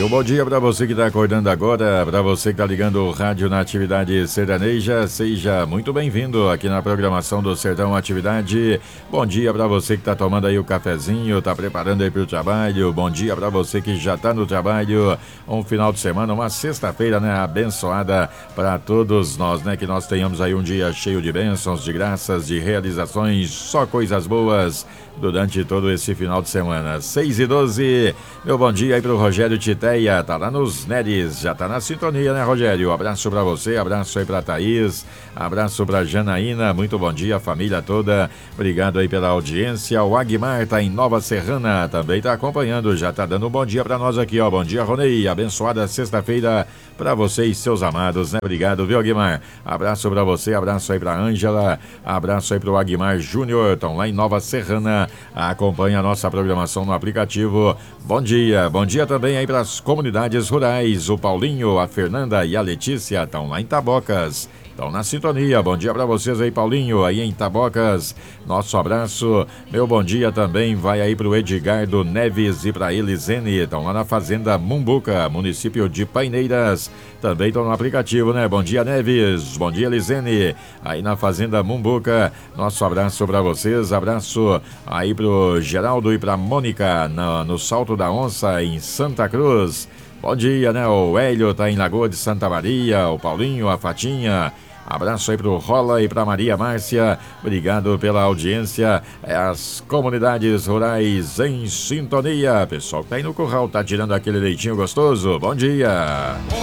um bom dia para você que está acordando agora, para você que está ligando o rádio na Atividade Sertaneja, seja muito bem-vindo aqui na programação do Sertão Atividade. Bom dia para você que está tomando aí o cafezinho, está preparando aí para o trabalho. Bom dia para você que já está no trabalho. Um final de semana, uma sexta-feira, né, abençoada para todos nós, né, que nós tenhamos aí um dia cheio de bênçãos, de graças, de realizações, só coisas boas durante todo esse final de semana. 6h12, meu bom dia aí pro Rogério Titeia, tá lá nos Neres, já tá na sintonia, né, Rogério? Abraço pra você, abraço aí pra Thaís, abraço pra Janaína, muito bom dia, família toda, obrigado aí pela audiência. O Agmar tá em Nova Serrana, também tá acompanhando, já tá dando um bom dia pra nós aqui, ó, bom dia, Ronei, abençoada sexta-feira pra você e seus amados, né? Obrigado, viu, Agmar? Abraço pra você, abraço aí pra Ângela, abraço aí pro Agmar Júnior, estão lá em Nova Serrana, acompanha a nossa programação no aplicativo. Bom dia também aí para as comunidades rurais. O Paulinho, a Fernanda e a Letícia estão lá em Tabocas, estão na sintonia. Bom dia para vocês aí, Paulinho, aí em Tabocas. Nosso abraço, meu bom dia também vai aí para o Edgardo Neves e para Elisene, estão lá na Fazenda Mumbuca, município de Paineiras. Também estão no aplicativo, né? Bom dia, Neves. Bom dia, Elisene. Aí na Fazenda Mumbuca. Nosso abraço para vocês. Abraço aí pro Geraldo e pra Mônica no Salto da Onça, em Santa Cruz. Bom dia, né? O Hélio tá em Lagoa de Santa Maria. O Paulinho, a Fatinha. Abraço aí pro Rola e pra Maria Márcia. Obrigado pela audiência. As comunidades rurais em sintonia. Pessoal que tá aí no curral, tá tirando aquele leitinho gostoso. Bom dia.